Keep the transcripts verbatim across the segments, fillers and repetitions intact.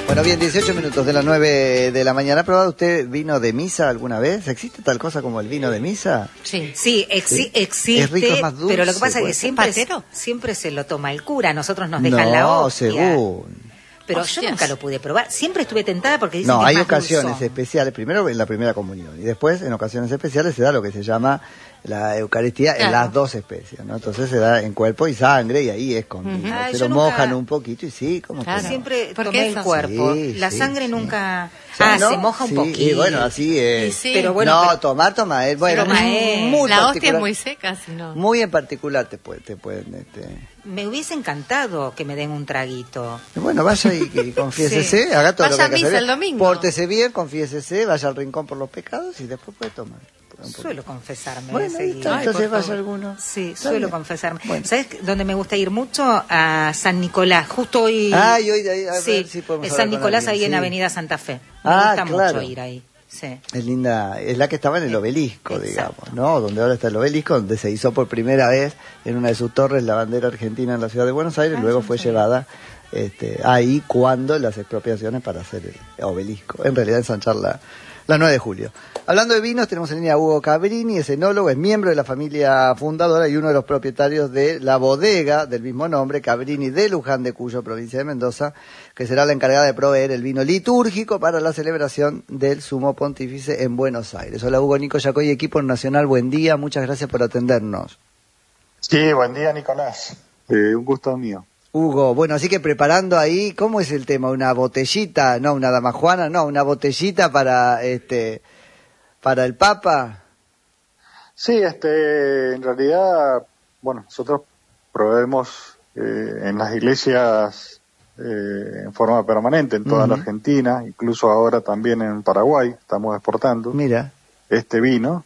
Bueno, bien, dieciocho minutos de las nueve de la mañana. ¿Ha probado usted vino de misa alguna vez? ¿Existe tal cosa como el vino de misa? Sí, sí, exi ¿Sí? existe, ¿Es rico, es más dulce, pero lo que pasa es que siempre, siempre se lo toma el cura, nosotros nos dejan no, la hostia. según... Pero Hostias. yo nunca lo pude probar, siempre estuve tentada porque dicen No, que hay es más ocasiones dulzón. especiales, primero en la primera comunión y después en ocasiones especiales se da lo que se llama la Eucaristía Claro. en las dos especies, ¿no? Entonces se da en cuerpo y sangre y ahí es con Ujú. vino. Ah, se yo lo nunca- mojan un poquito y sí, como Claro. que no. Siempre ¿Por tomé qué el eso? cuerpo, Sí, la sí, sangre sí. nunca... Ya, Ah, ¿no? se moja un Sí, poquito. y bueno, así es. Y sí. Pero bueno, no, pero- tomar, tomar, eh, bueno, Toma, eh. muy La hostia particular, es muy seca, si no. muy en particular te pueden, te pueden, este... Me hubiese encantado que me den un traguito. Bueno, vaya y, y confiésese, Sí. haga todo Vaya lo que hay que a hacer. misa el domingo. Pórtese bien, confiésese, vaya al rincón por los pecados y después puede tomar. Un poquito. Suelo confesarme. Bueno, seguido. listo, Ay, entonces por vaya favor. alguno. Sí, Está suelo bien. confesarme. Bueno. ¿Sabes dónde me gusta ir mucho? A San Nicolás, justo hoy. Ay, hoy, ahí, a ver sí, si podemos es hablar San con Nicolás alguien, ahí en sí. Avenida Santa Fe. Me Ah, gusta claro. mucho ir ahí. Sí. Es linda, es la que estaba en el obelisco, Exacto. digamos, ¿no? Donde ahora está el obelisco, donde se hizo por primera vez en una de sus torres la bandera argentina en la ciudad de Buenos Aires, Ah, luego yo no fue sabía. llevada este, ahí cuando las expropiaciones para hacer el obelisco, en realidad ensanchar la, la nueve de julio. Hablando de vinos, tenemos en línea a Hugo Cabrini, es enólogo, es miembro de la familia fundadora y uno de los propietarios de la bodega del mismo nombre, Cabrini de Luján de Cuyo, provincia de Mendoza, que será la encargada de proveer el vino litúrgico para la celebración del Sumo Pontífice en Buenos Aires. Hola Hugo, Nico Yacoy, equipo nacional, buen día, muchas gracias por atendernos. Sí, buen día, Nicolás. Eh, un gusto mío. Hugo, bueno, así que preparando ahí, ¿cómo es el tema? ¿Una botellita? No, una damajuana, no, una botellita para este para el Papa. Sí, este, en realidad, bueno, nosotros proveemos eh, en las iglesias eh, en forma permanente en toda Ujú. la Argentina, incluso ahora también en Paraguay, estamos exportando Mira, este vino.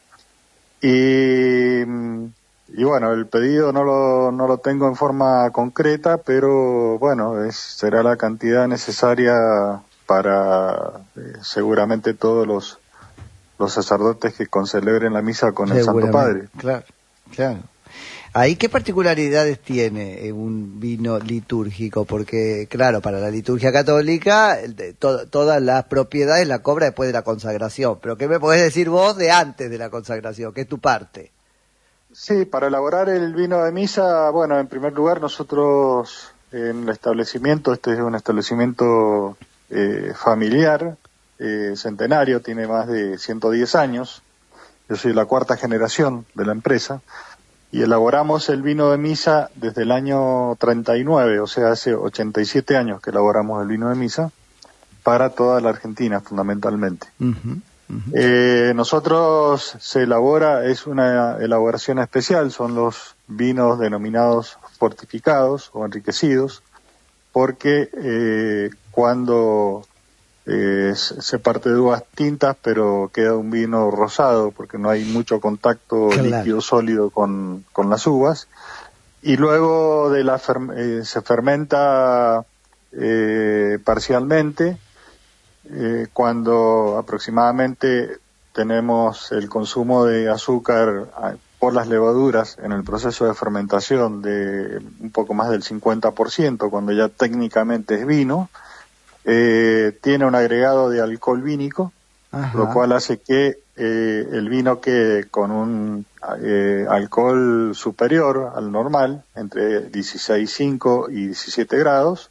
Y, mm, y bueno, el pedido no lo, no lo tengo en forma concreta, pero bueno, es, será la cantidad necesaria para eh, seguramente todos los los sacerdotes que concelebren la misa con el Santo seguramente. Padre. Claro, claro. Ahí, ¿qué particularidades tiene eh, un vino litúrgico? Porque, claro, para la liturgia católica, el de- to- todas las propiedades la cobra después de la consagración. Pero, ¿qué me podés decir vos de antes de la consagración? ¿Qué es tu parte? Sí, para elaborar el vino de misa, bueno, en primer lugar nosotros en el establecimiento, este es un establecimiento eh, familiar, eh, centenario, tiene más de ciento diez años, yo soy la cuarta generación de la empresa, y elaboramos el vino de misa desde el año treinta y nueve, o sea, hace ochenta y siete años que elaboramos el vino de misa, para toda la Argentina fundamentalmente. Ujú, ujú. Eh, nosotros se elabora, es una elaboración especial, son los vinos denominados fortificados o enriquecidos, porque eh, cuando eh, se parte de uvas tintas, pero queda un vino rosado, porque no hay mucho contacto Claro. líquido sólido con, con las uvas, y luego de la fer- eh, se fermenta eh, parcialmente, eh, cuando aproximadamente tenemos el consumo de azúcar ah, por las levaduras en el proceso de fermentación de un poco más del cincuenta por ciento, cuando ya técnicamente es vino, eh, tiene un agregado de alcohol vínico, Ajá. lo cual hace que eh, el vino quede con un eh, alcohol superior al normal, entre dieciséis punto cinco y diecisiete grados,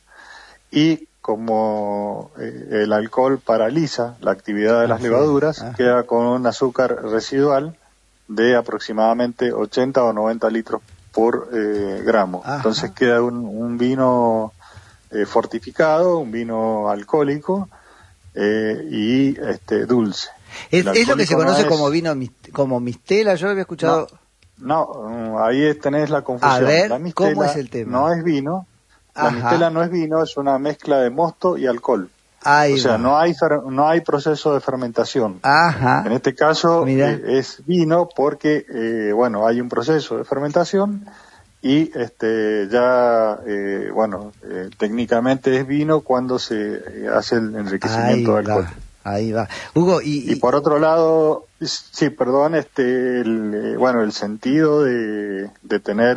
y como eh, el alcohol paraliza la actividad de las Así es, levaduras, ajá. queda con un azúcar residual de aproximadamente ochenta o noventa litros por eh, gramo. Ajá. Entonces queda un, un vino eh, fortificado, un vino alcohólico eh, y este dulce. Es, El es lo que se alcohólico no conoce es- como vino mis- como mistela, yo había escuchado... No, mm, ahí tenés la confusión. A ver, la mistela ¿cómo es el tema? no es vino, la Ajá. mistela no es vino, es una mezcla de mosto y alcohol. Ahí O sea, va. no hay fer- no hay proceso de fermentación. Ajá. En este caso Mira. eh, es vino porque, eh, bueno, hay un proceso de fermentación y este ya, eh, bueno, eh, técnicamente es vino cuando se eh, hace el Ahí enriquecimiento de alcohol. va. Ahí va. Hugo, y... Y por otro lado, sí, perdón, este, el, eh, bueno, el sentido de, de tener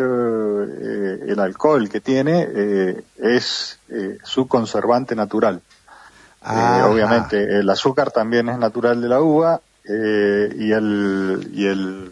eh, el alcohol que tiene eh, es eh, su conservante natural. Eh, obviamente el azúcar también es natural de la uva eh, y el y el,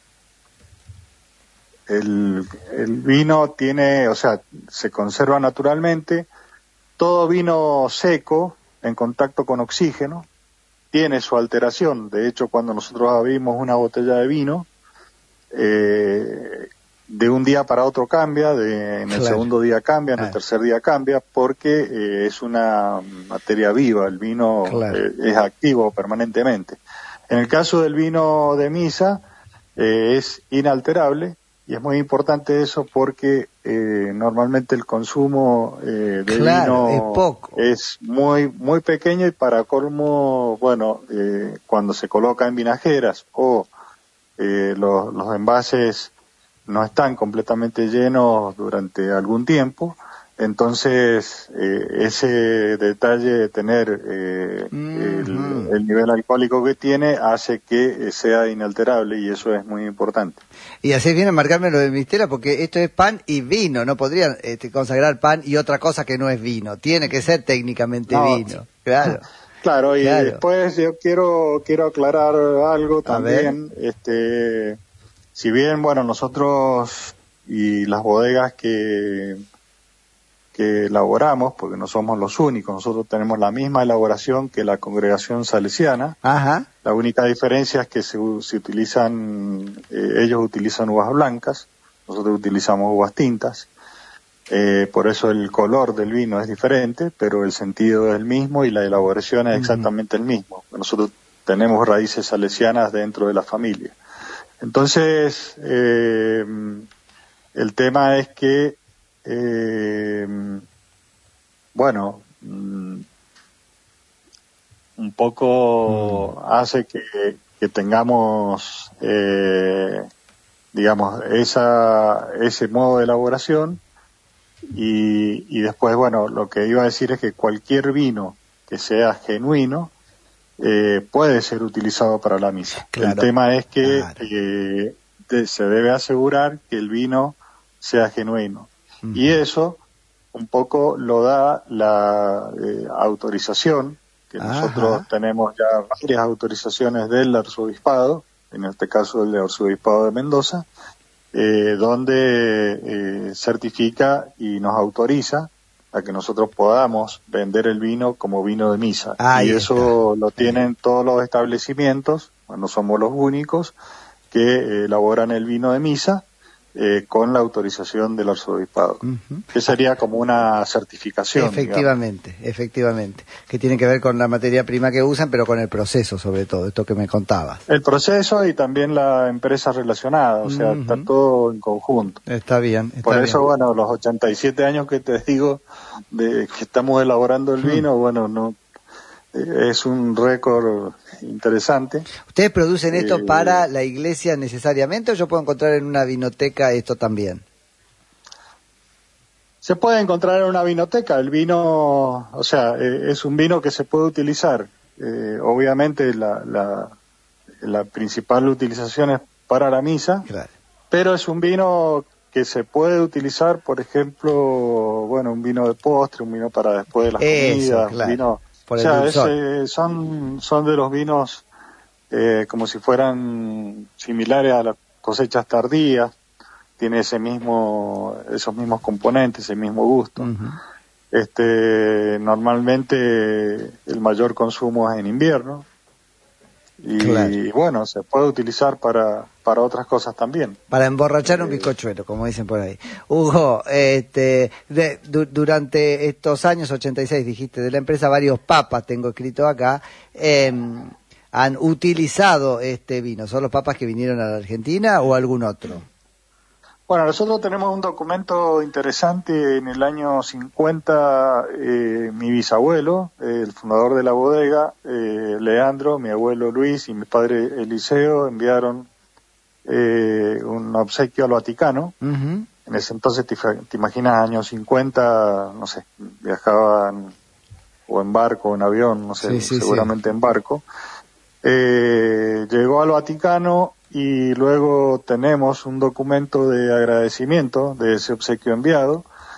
el el vino tiene, o sea, se conserva naturalmente. Todo vino seco en contacto con oxígeno tiene su alteración. De hecho, cuando nosotros abrimos una botella de vino, eh, de un día para otro cambia, de, en el claro. segundo día cambia, en ah. el tercer día cambia, porque eh, es una materia viva, el vino claro. eh, es activo permanentemente. En el caso del vino de misa, eh, es inalterable, y es muy importante eso porque eh, normalmente el consumo eh, de claro, vino es poco. es muy muy pequeño, y para colmo, bueno, eh, cuando se coloca en vinajeras o eh, los, los envases no están completamente llenos durante algún tiempo, entonces eh, ese detalle de tener eh, mm-hmm. el, el nivel alcohólico que tiene hace que eh, sea inalterable, y eso es muy importante. Y así viene a marcarme lo de Mistela, porque esto es pan y vino, no podrían este, consagrar pan y otra cosa que no es vino, tiene que ser técnicamente no, vino, claro. Claro, y claro. después yo quiero quiero aclarar algo también. Este, si bien, bueno, nosotros y las bodegas que que elaboramos, porque no somos los únicos, nosotros tenemos la misma elaboración que la congregación salesiana. Ajá. La única diferencia es que se, se utilizan, eh, ellos utilizan uvas blancas, nosotros utilizamos uvas tintas. Eh, por eso el color del vino es diferente, pero el sentido es el mismo y la elaboración es exactamente el mismo. Nosotros tenemos raíces salesianas dentro de la familia. Entonces, eh, el tema es que, eh, bueno, un poco hace que, que tengamos, eh, digamos, esa ese modo de elaboración. Y, y después, bueno, lo que iba a decir es que cualquier vino que sea genuino eh, puede ser utilizado para la misa. Claro, el tema es que claro. eh, de, se debe asegurar que el vino sea genuino. Uh-huh. Y eso un poco lo da la eh, autorización, que Ajá. nosotros tenemos ya varias autorizaciones del arzobispado, en este caso el arzobispado de Mendoza, Eh, donde eh, certifica y nos autoriza a que nosotros podamos vender el vino como vino de misa. Ahí y eso está. lo tienen todos los establecimientos, no somos los únicos, que eh, elaboran el vino de misa eh, con la autorización del arzobispado. Uh-huh. Que sería como una certificación. Efectivamente, digamos. efectivamente. Que tiene que ver con la materia prima que usan, pero con el proceso, sobre todo, esto que me contabas. El proceso y también la empresa relacionada, o sea, uh-huh. está todo en conjunto. Está bien. Está Por bien. eso, bueno, los ochenta y siete años que te digo de que estamos elaborando el vino, uh-huh. bueno, no es un récord interesante. ¿Ustedes producen esto eh, para la iglesia necesariamente o yo puedo encontrar en una vinoteca esto también? Se puede encontrar en una vinoteca. El vino, o sea, eh, es un vino que se puede utilizar. Eh, obviamente la, la, la principal utilización es para la misa, claro. pero es un vino que se puede utilizar, por ejemplo, bueno, un vino de postre, un vino para después de las Eso, comidas, claro. un vino... Por o sea, es, eh, son, son de los vinos eh, como si fueran similares a las cosechas tardías, tiene ese mismo, esos mismos componentes, ese mismo gusto. Uh-huh. Este, normalmente el mayor consumo es en invierno y claro. bueno, se puede utilizar para, para otras cosas también. Para emborrachar eh, un bizcochuelo, como dicen por ahí. Hugo, este, de, du, durante estos años, ochenta y seis dijiste, de la empresa, varios papas, tengo escrito acá, eh, han utilizado este vino. ¿Son los papas que vinieron a la Argentina o algún otro? Bueno, nosotros tenemos un documento interesante. En el año cincuenta, eh, mi bisabuelo, eh, el fundador de la bodega, eh, Leandro, mi abuelo Luis y mi padre Eliseo enviaron eh, un obsequio al Vaticano. Uh-huh. En ese entonces, te, te imaginas, años cincuenta, no sé, viajaban o en barco o en avión, no sé, sí, sí, seguramente sí. en barco. Eh, llegó al Vaticano y luego tenemos un documento de agradecimiento de ese obsequio enviado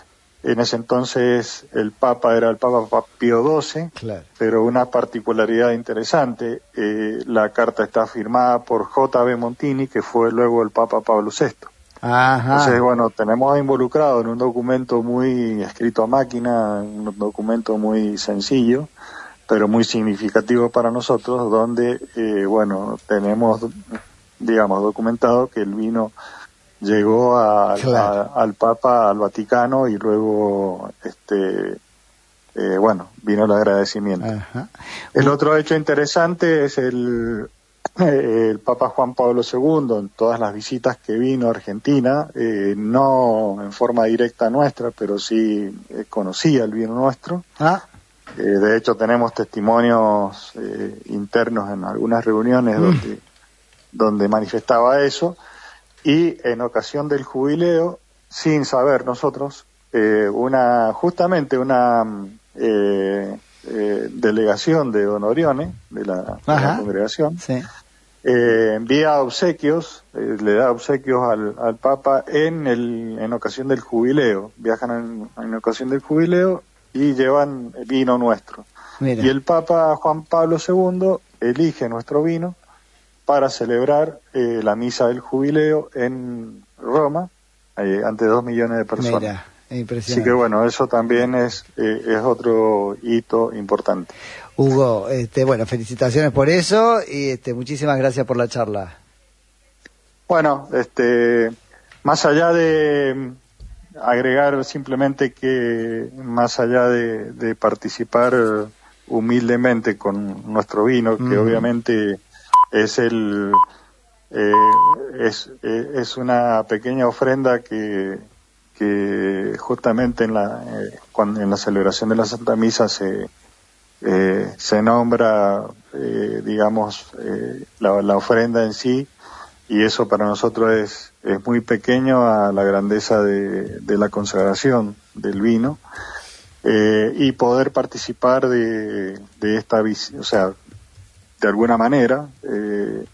En ese entonces el Papa era el Papa Pío doce, claro. Pero una particularidad interesante, eh, la carta está firmada por J B Montini, que fue luego el Papa Pablo sexto. Ajá. Entonces, bueno, tenemos involucrado en un documento muy escrito a máquina, un documento muy sencillo, pero muy significativo para nosotros, donde, eh, bueno, tenemos, digamos, documentado que el vino llegó a, claro. a, al Papa, al Vaticano, y luego, este, eh, bueno, vino el agradecimiento. Ajá. El otro hecho interesante es el, el Papa Juan Pablo segundo, en todas las visitas que vino a Argentina, eh, no en forma directa nuestra, pero sí eh, conocía el vino nuestro. Ah. Eh, de hecho, tenemos testimonios eh, internos en algunas reuniones mm. donde, donde manifestaba eso. Y en ocasión del jubileo, sin saber nosotros, eh, una justamente una eh, eh, delegación de Don Orione, de la, de la congregación, sí. eh, envía obsequios, eh, le da obsequios al, al Papa en el en ocasión del jubileo. Viajan en, en ocasión del jubileo y llevan vino nuestro. Mira. Y el Papa Juan Pablo segundo elige nuestro vino para celebrar eh, la misa del jubileo en Roma, eh, ante dos millones de personas. Mira, impresionante. Así que bueno, eso también es eh, es otro hito importante. Hugo, este, bueno, felicitaciones por eso y este, muchísimas gracias por la charla. Bueno, este, más allá de agregar simplemente que más allá de, de participar humildemente con nuestro vino, que mm. obviamente es el eh, es eh, es una pequeña ofrenda que que justamente en la eh, cuando en la celebración de la Santa Misa se eh, se nombra eh, digamos eh, la, la ofrenda en sí, y eso para nosotros es es muy pequeño a la grandeza de, de la consagración del vino, eh, y poder participar de de esta vis- o sea de alguna manera, eh,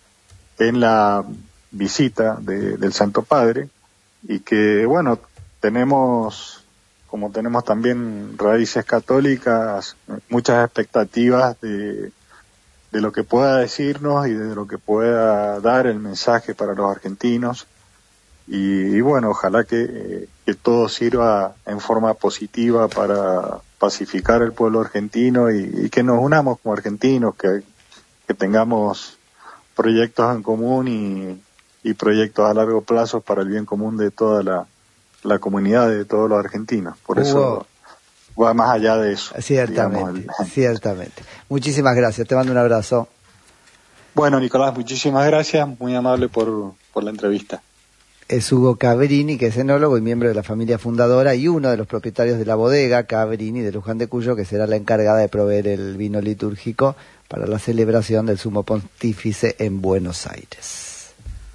en la visita de, del Santo Padre, y que, bueno, tenemos, como tenemos también raíces católicas, muchas expectativas de, de lo que pueda decirnos y de lo que pueda dar el mensaje para los argentinos, y, y bueno, ojalá que, eh, que todo sirva en forma positiva para pacificar el pueblo argentino y, y que nos unamos como argentinos, que que tengamos proyectos en común y, y proyectos a largo plazo para el bien común de toda la, la comunidad, de todos los argentinos. Por Hugo, eso va más allá de eso. Ciertamente, digamos, el... ciertamente. Muchísimas gracias, te mando un abrazo. Bueno, Nicolás, muchísimas gracias, muy amable por, por la entrevista. Es Hugo Cabrini, que es enólogo y miembro de la familia fundadora y uno de los propietarios de la bodega Cabrini de Luján de Cuyo, que será la encargada de proveer el vino litúrgico para la celebración del Sumo Pontífice en Buenos Aires.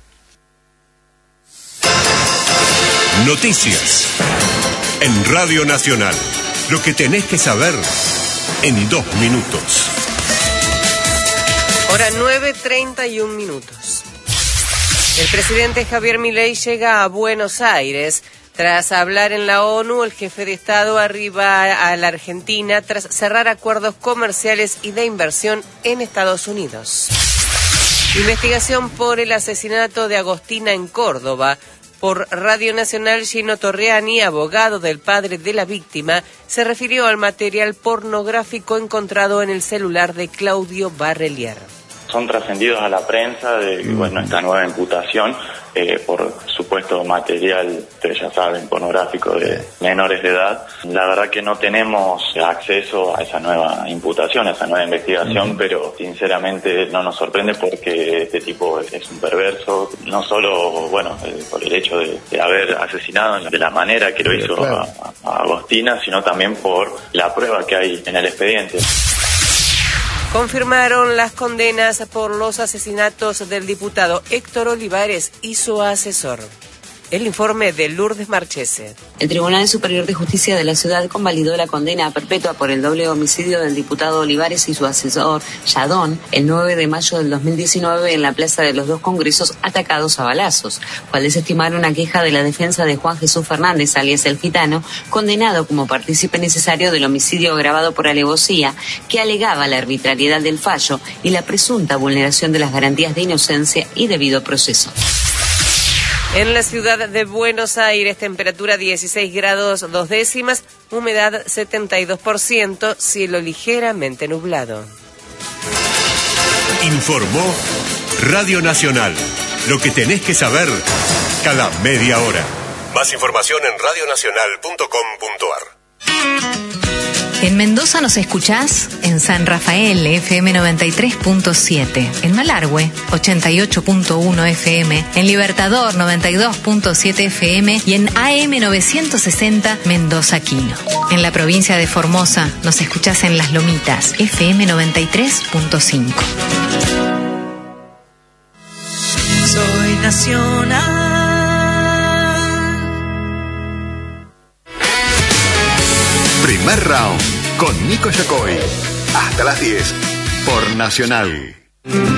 Noticias en Radio Nacional. Lo que tenés que saber en dos minutos. Hora nueve, treinta y un minutos. El presidente Javier Milei llega a Buenos Aires. Tras hablar en la ONU, el jefe de Estado arriba a la Argentina tras cerrar acuerdos comerciales y de inversión en Estados Unidos. Investigación por el asesinato de Agostina en Córdoba. Por Radio Nacional, Gino Torriani, abogado del padre de la víctima, se refirió al material pornográfico encontrado en el celular de Claudio Barrelier. Son trascendidos a la prensa de bueno, esta nueva imputación eh, por supuesto material, ustedes ya saben, pornográfico de menores de edad. La verdad que no tenemos acceso a esa nueva imputación, a esa nueva investigación, uh-huh. pero sinceramente no nos sorprende porque este tipo es un perverso, no solo bueno eh, por el hecho de, de haber asesinado de la manera que lo hizo claro. a, a Agostina, sino también por la prueba que hay en el expediente. Confirmaron las condenas por los asesinatos del diputado Héctor Olivares y su asesor. El informe de Lourdes Marchese. El Tribunal Superior de Justicia de la ciudad convalidó la condena perpetua por el doble homicidio del diputado Olivares y su asesor, Yadón, el nueve de mayo del dos mil diecinueve en la Plaza de los Dos Congresos, atacados a balazos, cual desestimaron una queja de la defensa de Juan Jesús Fernández, alias El Gitano, condenado como partícipe necesario del homicidio agravado por alevosía, que alegaba la arbitrariedad del fallo y la presunta vulneración de las garantías de inocencia y debido proceso. En la ciudad de Buenos Aires, temperatura dieciséis grados dos décimas, humedad setenta y dos por ciento, cielo ligeramente nublado. Informó Radio Nacional. Lo que tenés que saber cada media hora. Más información en radio nacional punto com punto a r. En Mendoza nos escuchás en San Rafael, F M noventa y tres punto siete, en Malargüe, ochenta y ocho punto uno F M, en Libertador, noventa y dos punto siete F M y en A M novecientos sesenta Mendoza Quino. En la provincia de Formosa nos escuchás en Las Lomitas, F M noventa y tres punto cinco. Soy nacional. Primer round con Nico Yacoy. Hasta las diez por Nacional.